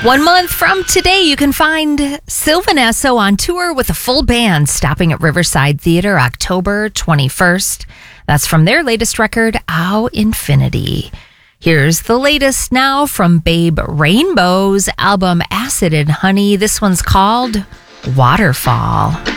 1 month from today, you can find Sylvan Esso on tour with a full band stopping at Riverside Theater October 21st. That's from their latest record, Au Infinity. Here's the latest now from Babe Rainbow's album Acid and Honey. This one's called Waterfall.